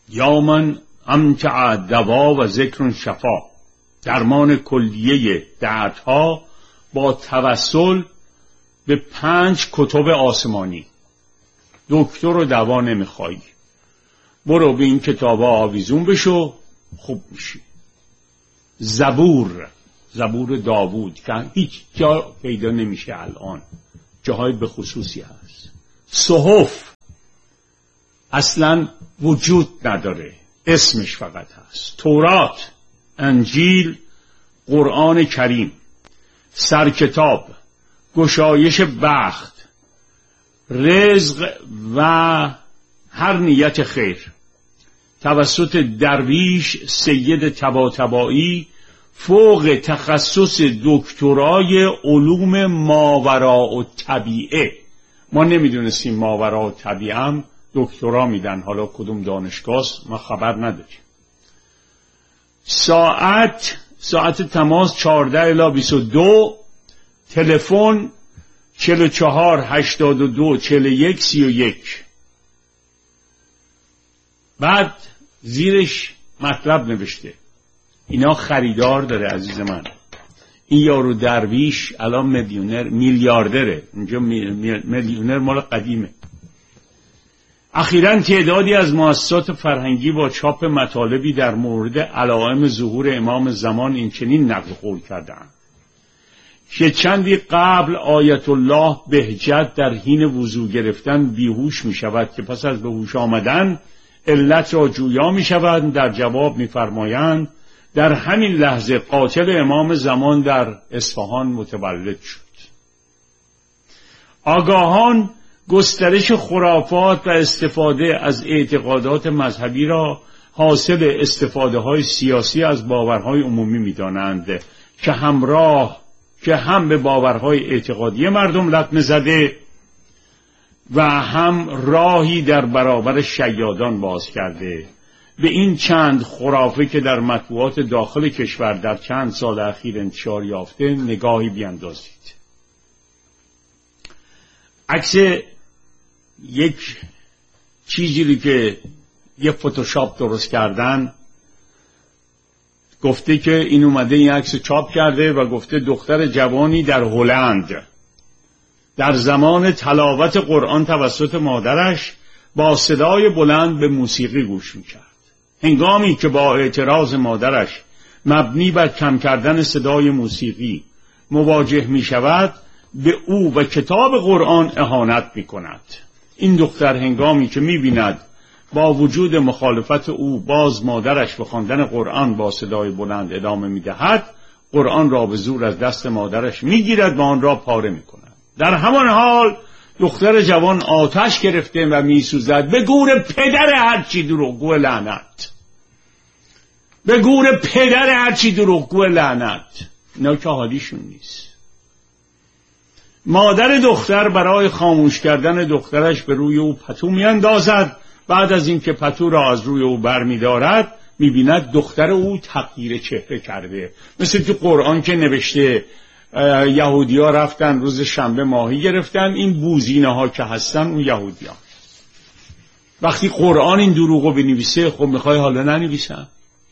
یا من امتع دوا و ذکر شفا، درمان کلیه دردها با توسل به 5 کتب آسمانی. دکتر و دوا نمیخوایی، برو به این کتابا آویزون بشو، خوب میشی. زبور داوود که هیچ جا پیدا نمیشه الان، جاهای به خصوصی هست. صحف اصلا وجود نداره، اسمش فقط هست. تورات، انجیل، قرآن کریم، سرکتاب، گشایش بخت، رزق و هر نیت خیر توسط درویش سید طباطبایی فوق تخصص دکترای علوم ماوراء الطبیعه. ما نمیدونستیم ماوراء الطبیعه هم دکترا میدن، حالا کدوم دانشگاه ما خبر نداریم. ساعت تماس 14 الی 22، تلفن 44 82 41 31. بعد زیرش مطلب نوشته، اینا خریدار داره عزیز من. این یارو درویش الان میلیاردره، اینجا میلیونر مال قدیمه. اخیراً تعدادی از مؤسسات فرهنگی با چاپ مطالبی در مورد علائم ظهور امام زمان این چنین نقل قول کردند که چندی قبل آیت الله بهجت در حین وضو گرفتن بیهوش می شود که پس از به هوش آمدن علت را جویا می شود. در جواب می فرمایند در همین لحظه قاتل امام زمان در اصفهان متولد شد. آگاهان گسترش خرافات و استفاده از اعتقادات مذهبی را حاصل استفاده های سیاسی از باورهای عمومی می دانند که هم به باورهای اعتقادی مردم لطمه زده و هم راهی در برابر شیادان باز کرده. به این چند خرافه که در مطبوعات داخل کشور در چند سال اخیر انتشار یافته نگاهی بیندازید. عکس یک چیزی که یه فتوشاپ درست کردن، گفته که این اومده این عکس چاپ کرده و گفته دختر جوانی در هلند در زمان تلاوت قرآن توسط مادرش با صدای بلند به موسیقی گوش میکرد. هنگامی که با اعتراض مادرش مبنی بر کم کردن صدای موسیقی مواجه میشود، به او و کتاب قرآن اهانت میکند. این دختر هنگامی که میبیند با وجود مخالفت او باز مادرش به خواندن قرآن با صدای بلند ادامه میدهد، قرآن را به زور از دست مادرش میگیرد و آن را پاره میکند. در همان حال دختر جوان آتش گرفته و میسوزد. به گور پدر هرچی دروغگو لعنت، به گور پدر هرچی دروغگو لعنت. اینا که حالیشون نیست. مادر دختر برای خاموش کردن دخترش به روی او پتو میاندازد. بعد از اینکه پتو را از روی او بر می‌دارد می‌بیند دختر او تغییر چهره کرده. مثل تو قرآن که نوشته یهودی‌ها رفتن روز شنبه ماهی گرفتن، این بوزینه ها که هستن اون یهودی‌ها. وقتی قرآن این دروغو بنویسه، خب میخوای حالا ننویسن؟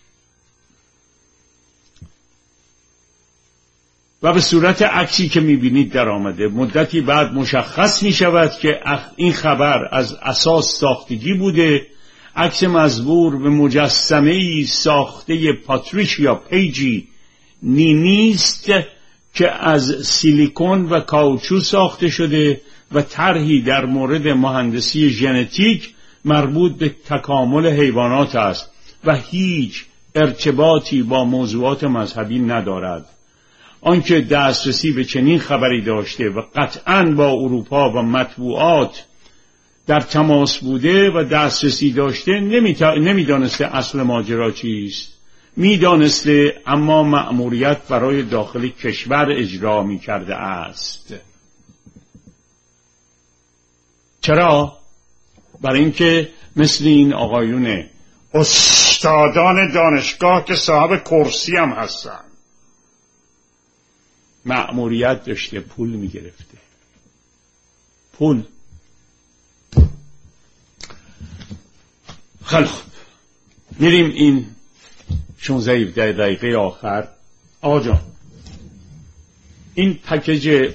و به صورت عکسی که میبینید در آمده. مدتی بعد مشخص میشود که این خبر از اساس ساختگی بوده. عکس مزبور به مجسمه‌ای ساخته پاتریشیا پیجی نیمیست که از سیلیکون و کاوچو ساخته شده و طرحی در مورد مهندسی ژنتیک مربوط به تکامل حیوانات است و هیچ ارتباطی با موضوعات مذهبی ندارد. آنکه دسترسی به چنین خبری داشته و قطعاً با اروپا و مطبوعات در تماس بوده و دسترسی داشته، نمیدانسته اصل ماجرا چیست. میدانسته اما مأموریت برای داخل کشور اجرا میکرده است. چرا؟ برای اینکه مثل این آقایون استادان دانشگاه که صاحب کرسی هم هستن، مأموریت داشته، پول میگرفته. پول. خیلی خوب. میریم این 16 دقیقه آخر. آقا جان، این پکیج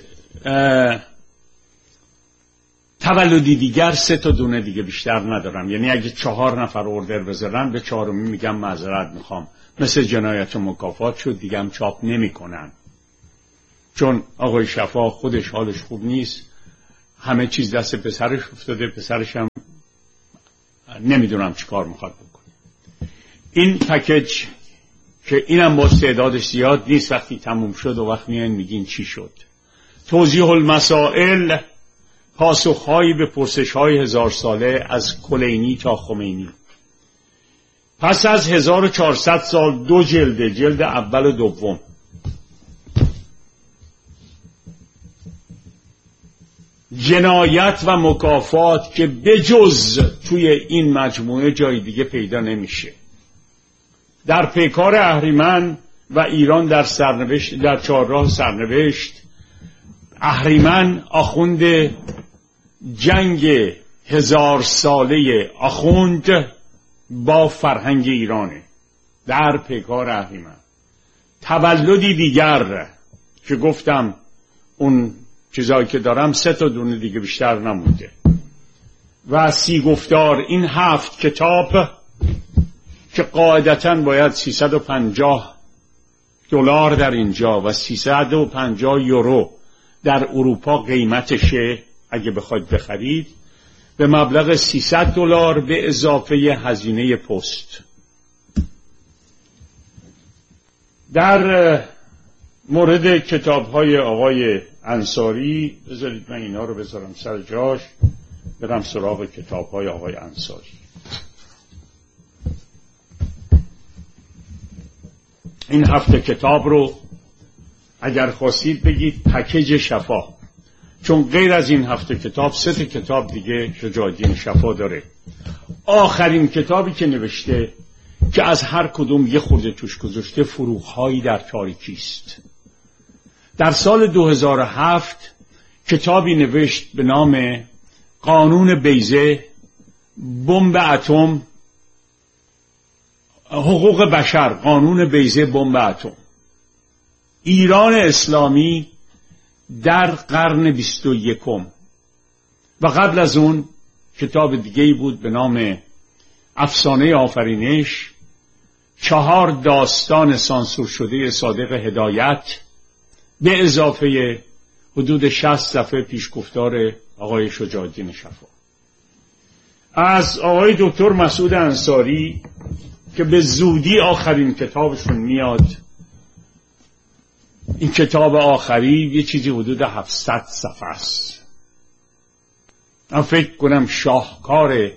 تولدی دیگر 3 تا دونه دیگه بیشتر ندارم. یعنی اگه 4 نفر اوردر بذارن به 4می میگم معذرت میخوام، مثل جنایت و مکافات شد دیگه هم چاپ نمی کنن، چون آقای شفا خودش حالش خوب نیست، همه چیز دست پسرش افتاده، پسرش هم نمیدونم چی کار میخواد بکنه. این پکیج که اینم با تعدادش زیاد نیست، وقتی تموم شد و وقت میان میگین چی شد. توضیح المسائل، پاسخهایی به پرسش‌های 1000 ساله از کلینی تا خمینی. پس از 1400 سال 2 جلد، جلد اول و دوم. جنایت و مکافات که بجز توی این مجموعه جای دیگه پیدا نمیشه. در پیکار اهریمن و ایران در سرنوشت، در 4 راه سرنوشت، اهریمن آخوند جنگ 1000 ساله آخوند با فرهنگ ایرانه. در پیکار اهریمن تولدی دیگر که گفتم اون چیزایی که دارم 3 تا دونه دیگه بیشتر نمونده و 30 گفتار. این 7 کتاب که قاعدتاً باید $350 در اینجا و 350 یورو در اروپا قیمتشه اگه بخواید بخرید، به مبلغ $300 به اضافه هزینه پست. در مورد کتاب‌های آقای انصاری، بذارید من اینا رو بذارم سر جاش، برم سراغ کتاب‌های آقای انصاری. این 7 کتاب رو اگر خواستید بگید پکیج شفا، چون غیر از این 7 کتاب 3 کتاب دیگه شجاع الدین شفا داره. آخرین کتابی که نوشته که از هر کدوم یه خورده توش گذاشته، فروغ‌هایی در تاریکی است. در سال 2007 کتابی نوشت به نام قانون بیضه، بمب اتم، حقوق بشر، قانون بیضه بمب اتم، ایران اسلامی در قرن 21. و قبل از اون کتاب دیگه‌ای بود به نام افسانه آفرینش، 4 داستان سانسور شده صادق هدایت به اضافه حدود 60 صفحه پیشگفتار آقای شجاع الدین شفا. از آقای دکتر مسعود انصاری که به زودی آخرین کتابشون میاد، این کتاب آخری یه چیزی حدود 700 صفحه است. من فکر کنم شاهکار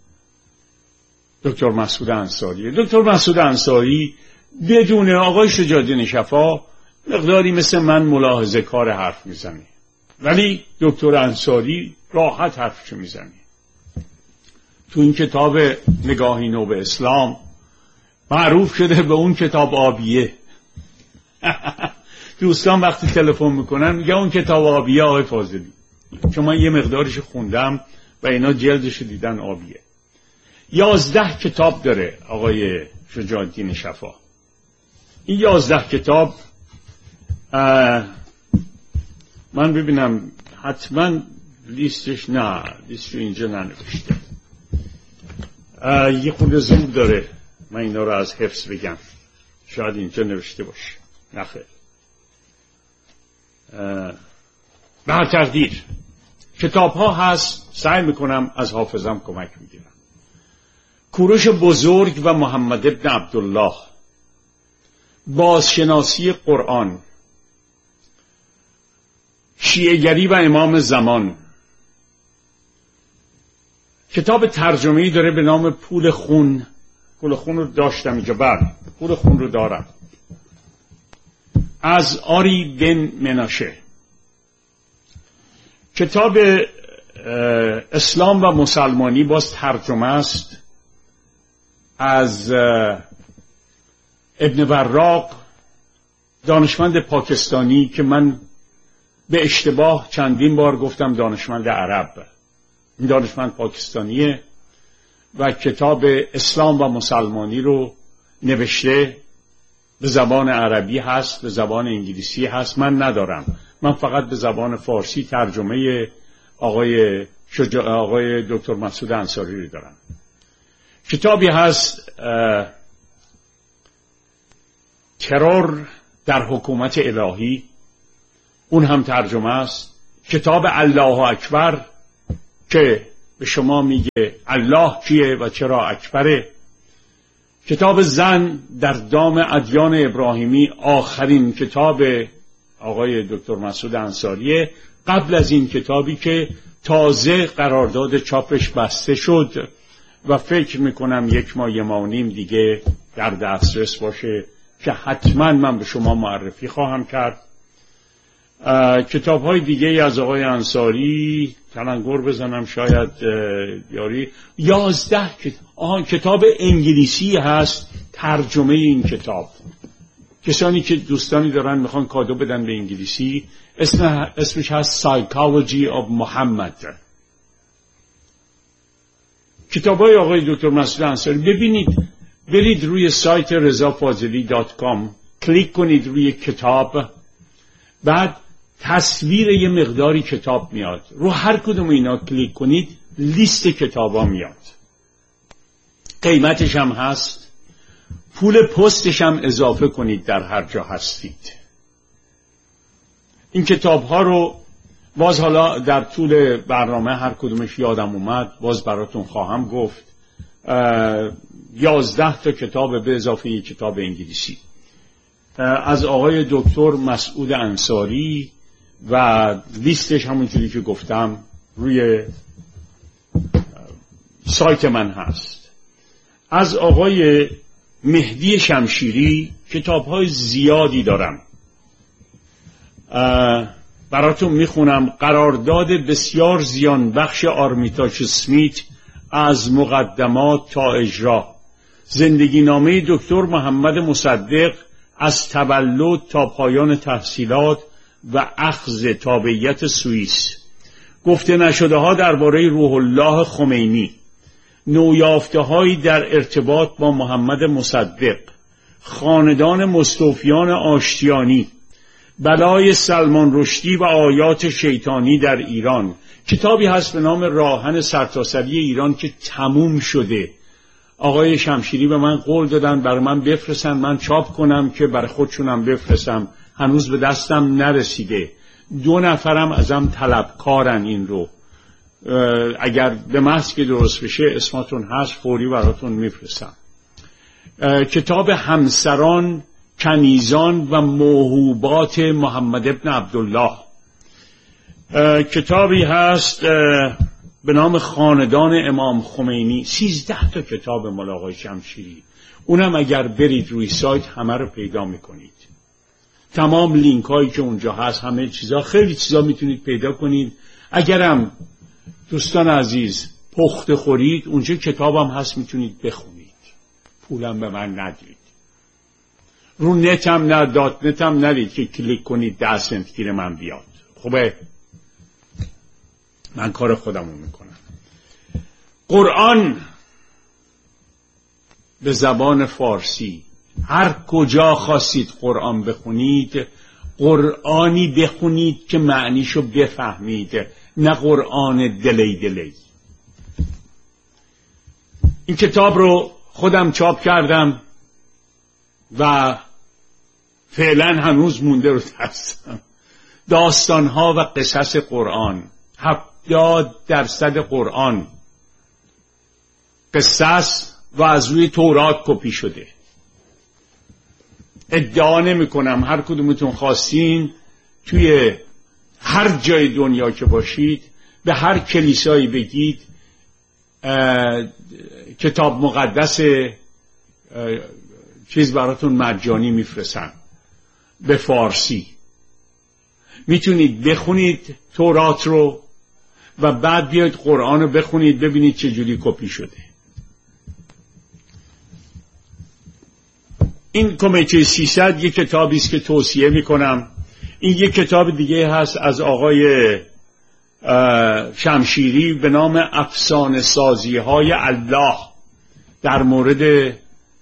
دکتر مسعود انصاری. دکتر مسعود انصاری بدون آقای شجاع الدین شفا مقداری مثل من ملاحظه کار حرف میزنه، ولی دکتر انصاری راحت حرفشو میزنه. تو این کتاب نگاهی نو به اسلام معروف شده به اون کتاب آبیه. دوستان وقتی تلفن میکنن میگه اون کتاب آبیه آقای فاضلی، چون من یه مقدارش خوندم و اینا جلدش دیدن آبیه. 11 کتاب داره آقای شجاع الدین شفا. این 11 کتاب من ببینم حتما لیستش، نه لیستش اینجا ننوشته، یه خورده زور داره من اینا رو از حفظ بگم، شاید اینجا نوشته باشه، نخیر. به هر تقدیر کتاب ها هست، سعی میکنم از حافظم کمک میگیرم. کوروش بزرگ و محمد ابن عبدالله، بازشناسی قرآن، شیعه‌گری و امام زمان. کتاب ترجمه‌ای داره به نام پول خون. پول خون رو داشتم اینجا، بعد پول خون رو دارم، از آری بن مناشه. کتاب اسلام و مسلمانی باز ترجمه است از ابن براق، دانشمند پاکستانی که من به اشتباه چندین بار گفتم دانشمند عرب. این دانشمند پاکستانیه و کتاب اسلام و مسلمانی رو نوشته. به زبان عربی هست، به زبان انگلیسی هست، من ندارم. من فقط به زبان فارسی ترجمه آقای دکتر مسعود انصاری رو دارم. کتابی هست ترور در حکومت الهی، اون هم ترجمه است. کتاب الله اکبر که به شما میگه الله کیه و چرا اکبره. کتاب زن در دام ادیان ابراهیمی، آخرین کتاب آقای دکتر مسعود انصاریه، قبل از این کتابی که تازه قرارداد چاپش بسته شد و فکر میکنم 1 ماه 1.5 ماه دیگه در دسترس باشه که حتما من به شما معرفی خواهم کرد. کتاب های دیگه از آقای انصاری تلنگر بزنم شاید یاری 11 کتاب انگلیسی هست ترجمه این کتاب. کسانی که دوستانی دارن میخوان کادو بدن به انگلیسی، اسمش هست Psychology of Muhammad. کتاب های آقای دکتر مسعود انصاری ببینید، برید روی سایت rezafazeli.com، کلیک کنید روی کتاب، بعد تصویر یه مقداری کتاب میاد، رو هر کدوم اینا کلیک کنید لیست کتابا میاد، قیمتش هم هست، پول پستش هم اضافه کنید در هر جا هستید. این کتاب ها رو باز حالا در طول برنامه هر کدومش یادم اومد باز براتون خواهم گفت. 11 تا کتاب به اضافه یک کتاب انگلیسی از آقای دکتر مسعود انصاری و لیستش همونجوری که گفتم روی سایت من هست. از آقای مهدی شمشیری کتاب‌های زیادی دارم، براتون میخونم. قرارداد بسیار زیان بخش آرمیتاژ اسمیت از مقدمات تا اجرا، زندگی نامه دکتر محمد مصدق از تولد تا پایان تحصیلات و اخذ تابعیت سوئیس، گفته نشده ها درباره روح الله خمینی، نویافته هایی در ارتباط با محمد مصدق، خاندان مستوفیان آشتیانی، بلای سلمان رشدی و آیات شیطانی در ایران. کتابی هست به نام راهن سرتاسری ایران که تموم شده. آقای شمشیری به من قول دادن برای من بفرستن، من چاپ کنم که برای خودشونم بفرستم. هنوز به دستم نرسیده. 2 نفرم ازم طلبکارن این رو. اگر به محض که درست بشه اسماتون هست فوری براتون میفرستم. کتاب همسران، کنیزان و موهوبات محمد ابن عبدالله. کتابی هست به نام خاندان امام خمینی. 13 تا کتاب مال آقای شمشیری. اونم اگر برید روی سایت همه رو پیدا میکنید. تمام لینک هایی که اونجا هست، همه چیزا، خیلی چیزا میتونید پیدا کنید. اگرم دوستان عزیز پخت خورید، اونجا کتابم هست میتونید بخونید، پولم به من ندید. رو نتم نه، دات نتم ندید که کلیک کنید 10 سنت گیر من بیاد. خوبه؟ من کار خودمو میکنم. قرآن به زبان فارسی، هر کجا خواستید قرآن بخونید، قرآنی بخونید که معنیشو بفهمید، نه قرآن دلی. این کتاب رو خودم چاپ کردم و فعلا هنوز مونده رو دستم. داستانها و قصص قرآن. 70% قرآن قصص و از روی تورات کپی شده. ادعا نمی کنم هر کدومتون خواستین توی هر جای دنیا که باشید به هر کلیسایی بگید کتاب مقدس چیز براتون مجانی میفرستن به فارسی. میتونید بخونید تورات رو و بعد بیاید قرآن رو بخونید ببینید چجوری کپی شده. این کمیته 300 یک کتابی است که توصیه میکنم. این یک کتاب دیگه هست از آقای شمشیری به نام افسانه سازی های الله در مورد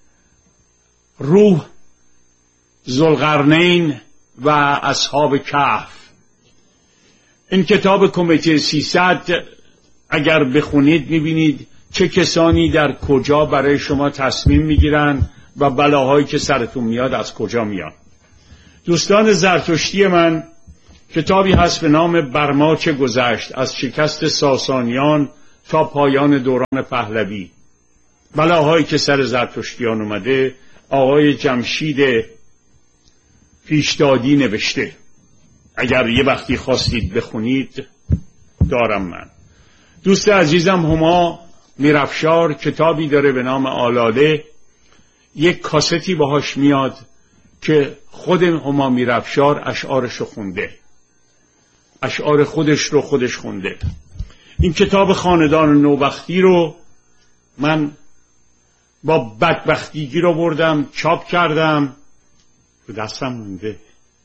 روح، ذوالقرنین و اصحاب کهف. این کتاب کمیته 300 اگر بخونید میبینید چه کسانی در کجا برای شما تصمیم میگیرن و بلاهایی که سرتون میاد از کجا میاد. دوستان زرتشتی من، کتابی هست به نام برما چه گذشت، از شکست ساسانیان تا پایان دوران پهلوی، بلاهایی که سر زرتشتیان اومده. آقای جمشید پیشدادی نوشته. اگر یه وقتی خواستید بخونید دارم من. دوست عزیزم هما میرافشار کتابی داره به نام آلاله، یک کاستی باهاش میاد که خود هما میرافشار اشعارش رو خونده، اشعار خودش رو خودش خونده. این کتاب خاندان نوبختی رو من با بدبختیگی رو بردم چاپ کردم، تو دستم مونده.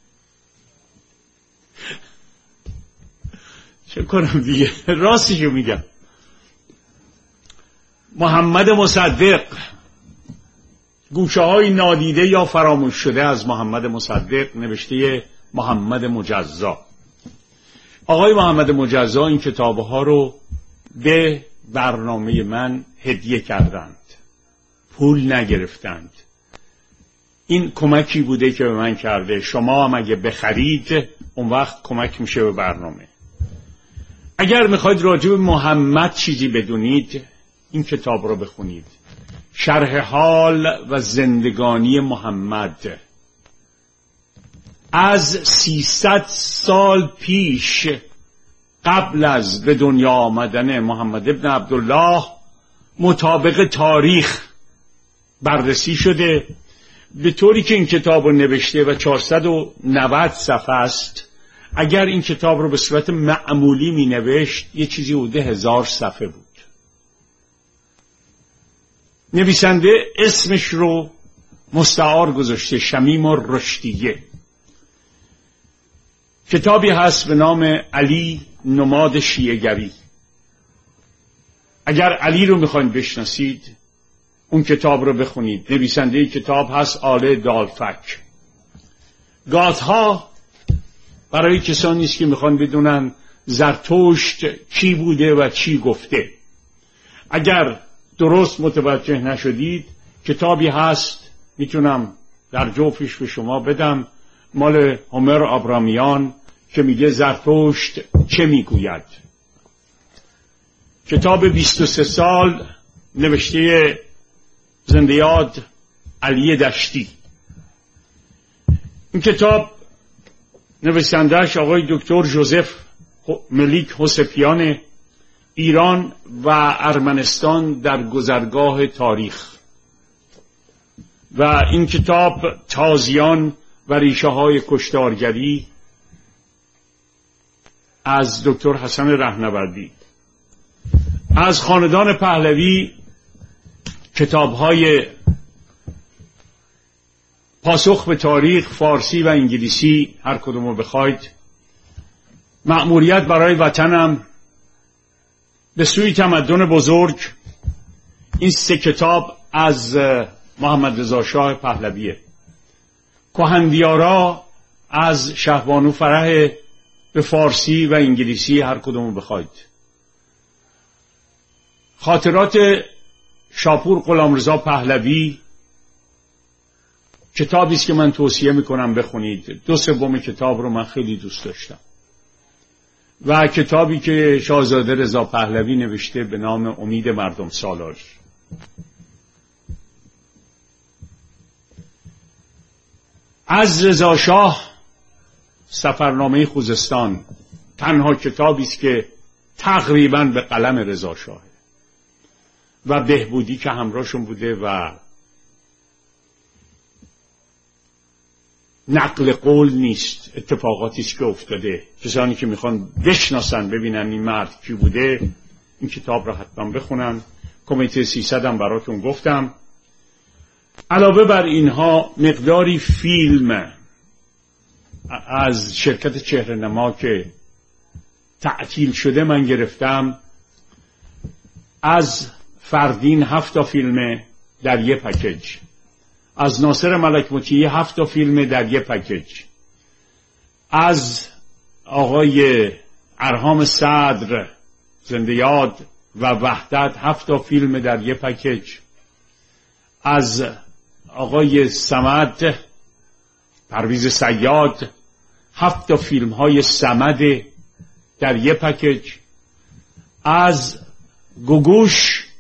چه کنم دیگه، راستشو میگم. محمد مصدق، گوشه های نادیده یا فراموش شده از محمد مصدق، نوشته محمد مجزا. آقای محمد مجزا این کتابها رو به برنامه من هدیه کردند، پول نگرفتند. این کمکی بوده که به من کرده. شما هم اگه بخرید اون وقت کمک میشه به برنامه. اگر میخواید راجع به محمد چیزی بدونید این کتاب رو بخونید، شرح حال و زندگانی محمد از 300 سال پیش قبل از به دنیا آمدن محمد ابن عبدالله مطابق تاریخ بررسی شده، به طوری که این کتاب رو نوشته و 490 صفحه است. اگر این کتاب رو به صورت معمولی می نوشت یه چیزی حدود 1000 صفحه بود. نویسنده اسمش رو مستعار گذاشته، شمیم الرشدیه. کتابی هست به نام علی نماد شیعه‌گری. اگر علی رو میخواین بشناسید اون کتاب رو بخونید. نویسنده کتاب هست آل دالفک. گاتها برای کسانی است که میخوان بدونن زرتشت کی بوده و چی گفته. اگر درست متوجه نشدید کتابی هست میتونم در جوفش به شما بدم، مال هومر آبرامیان که میگه زرتشت چه میگوید. کتاب 23 سال نوشته زنده یاد علی دشتی. این کتاب نویسنده‌اش آقای دکتر جوزف ملیک حسپیان، ایران و ارمنستان در گذرگاه تاریخ. و این کتاب تازیان و ریشه های کشتارگری از دکتر حسن رهنوردی. از خاندان پهلوی کتاب های پاسخ به تاریخ فارسی و انگلیسی هر کدومو بخواید. مأموریت برای وطنم، به سوی تمدن بزرگ. این 3 کتاب از محمد رضا شاه پهلویه. کهندیارا از شهبانو فرح به فارسی و انگلیسی هر کدومو بخواید. خاطرات شاپور غلامرضا پهلوی کتابی است که من توصیه میکنم بخونید. 2/3 کتاب رو من خیلی دوست داشتم. و کتابی که شاهزاده رضا پهلوی نوشته به نام امید مردم سالار. از رضا شاه سفرنامه خوزستان تنها کتابی است که تقریبا به قلم رضا شاه و بهبودی که همراهشون بوده و نقل قول نیست، اتفاقاتی است که افتاده. کسانی که میخوان بشناسن ببینن این مرد کی بوده این کتاب را حتما بخونن. کمیته 300 هم براتون گفتم. علاوه بر اینها مقداری فیلم از شرکت چهره‌نما که تعطیل شده من گرفتم. از فردین 7 فیلم در یه پکیج، از ناصر ملک مطیعی 7 فیلم در یه پکیج، از آقای ارهام صدر زنده یاد و وحدت 7 فیلم در یه پکیج، از آقای صمد پرویز صیاد 7 فیلم های صمد در یه پکیج، از گوگوش